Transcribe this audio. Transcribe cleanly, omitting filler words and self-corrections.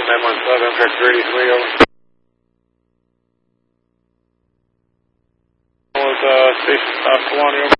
917, correct 33 over. With station stop Colonial.